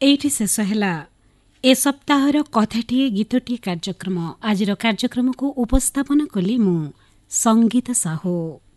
ଏଇଠି ଶେଷ ହେଲା ଏ ସପ୍ତାହର କଥାଟିଏ ଗୀତଟିଏ କାର୍ଯ୍ୟକ୍ରମ। ଆଜିର କାର୍ଯ୍ୟକ୍ରମକୁ ଉପସ୍ଥାପନ କଲି ମୁଁ ସଙ୍ଗୀତ ସାହୁ।